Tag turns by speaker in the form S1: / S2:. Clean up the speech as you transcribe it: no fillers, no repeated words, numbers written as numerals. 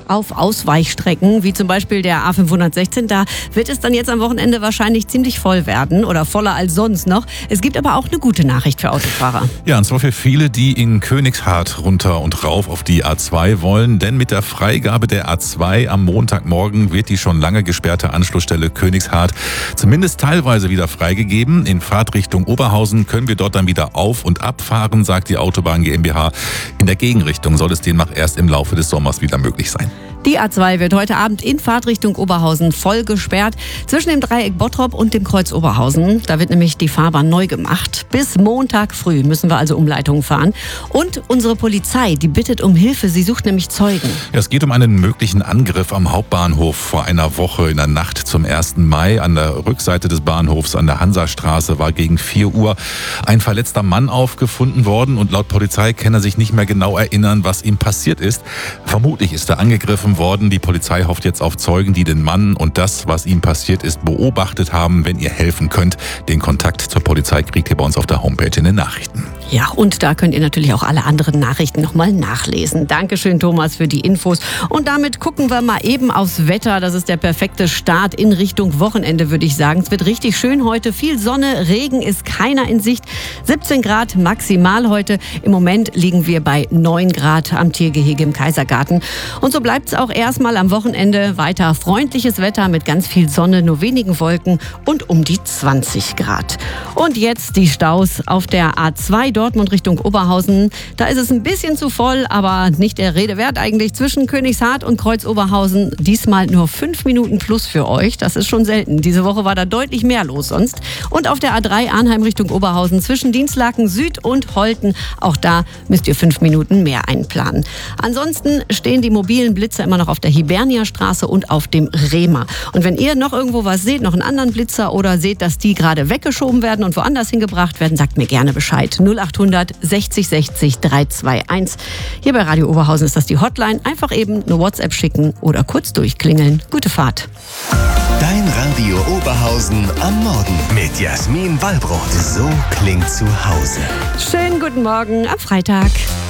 S1: auf Ausweichstrecken, wie zum Beispiel der A516. Da wird es dann jetzt am Wochenende wahrscheinlich ziemlich voll werden oder voller als sonst noch. Es gibt aber auch eine gute Nachricht für Autofahrer.
S2: Ja, und zwar für viele, die in Königshardt runter und rauf auf die A2 wollen. Denn mit der Freigabe der A2 am Montagmorgen wird die schon lange gesperrte Anschlussstelle Königshardt zumindest teilweise wieder freigegeben. In Fahrtrichtung Oberhausen können wir dort dann wieder auf- und abfahren, sagt die Autobahn GmbH. In der Gegenrichtung soll es demnach erst im Laufe des Sommers wieder möglich sein.
S1: Die A2 wird heute Abend in Fahrtrichtung Oberhausen voll gesperrt. Zwischen dem Dreieck Bottrop und dem Kreuz Oberhausen. Da wird nämlich die Fahrbahn neu gemacht. Bis Montag früh müssen wir also Umleitungen fahren. Und unsere Polizei, die bittet um Hilfe. Sie sucht nämlich Zeugen.
S2: Ja, es geht um einen möglichen Angriff am Hauptbahnhof vor einer Woche in der Nacht zum 1. Mai. An der Rückseite des Bahnhofs an der Hansastraße war gegen 4 Uhr ein verletzter Mann aufgefunden worden. Und laut Polizei kann er sich nicht mehr genau erinnern, was ihm passiert ist. Vermutlich ist er angegriffen worden. Die Polizei hofft jetzt auf Zeugen, die den Mann und das, was ihm passiert ist, beobachtet haben. Wenn ihr helfen könnt, den Kontakt zur Polizei kriegt ihr bei uns auf der Homepage in den Nachrichten.
S1: Ja, und da könnt ihr natürlich auch alle anderen Nachrichten nochmal nachlesen. Dankeschön, Thomas, für die Infos. Und damit gucken wir mal eben aufs Wetter. Das ist der perfekte Start in Richtung Wochenende, würde ich sagen. Es wird richtig schön heute. Viel Sonne, Regen ist keiner in Sicht. 17 Grad maximal heute. Im Moment liegen wir bei 9 Grad am Tiergehege im Kaisergarten. Und so bleibt es auch erstmal am Wochenende weiter freundliches Wetter mit ganz viel Sonne, nur wenigen Wolken und um die 20 Grad. Und jetzt die Staus auf der A2 Dortmund Richtung Oberhausen. Da ist es ein bisschen zu voll, aber nicht der Rede wert eigentlich. Zwischen Königshardt und Kreuz Oberhausen diesmal nur 5 Minuten plus für euch. Das ist schon selten. Diese Woche war da deutlich mehr los sonst. Und auf der A3 Arnheim Richtung Oberhausen zwischen Dinslaken Süd und Holten. Auch da müsst ihr 5 Minuten mehr einplanen. Ansonsten stehen die mobilen Blitzer immer noch auf der Hiberniastraße und auf dem Rehmer. Und wenn ihr noch irgendwo was seht, noch einen anderen Blitzer oder seht, dass die gerade weggeschoben werden und woanders hingebracht werden, sagt mir gerne Bescheid. 0800 60 60 321. Hier bei Radio Oberhausen ist das die Hotline. Einfach eben eine WhatsApp schicken oder kurz durchklingeln. Gute Fahrt.
S3: Dein Radio Oberhausen am Morgen mit Jasmin Wallbrot. So klingt zu Hause.
S1: Schönen guten Morgen am Freitag.